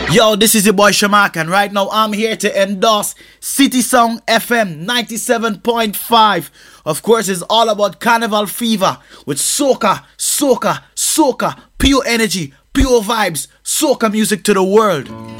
Yo, this is your boy Shamak, and right now I'm here to endorse City Song FM 97.5. Of course, it's all about Carnival Fever with soca, soca, soca, pure energy, pure vibes, soca music to the world.